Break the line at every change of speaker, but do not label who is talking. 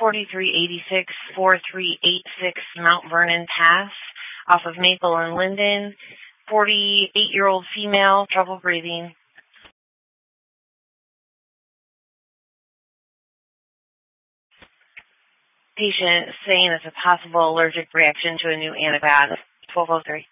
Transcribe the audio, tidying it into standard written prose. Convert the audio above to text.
4386 4386 Mount Vernon Pass off of Maple and Linden. 48-year-old female, trouble breathing. Patient saying it's a possible allergic reaction to a new antibiotic. 1203.